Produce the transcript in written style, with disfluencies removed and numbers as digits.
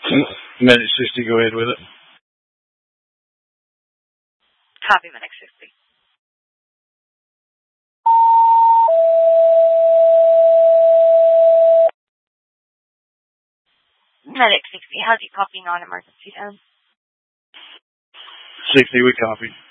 Medic 60, go ahead with it. Copy, Medic 60. Medic 60, how's you copy non-emergency zone? 60, we copy.